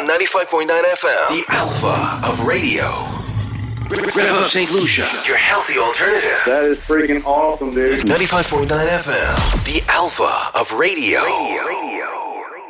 95.9 FM, the Alpha of radio. Rev Up St. Lucia, your healthy alternative. That is freaking awesome, dude. 95.9 FM, the Alpha of radio.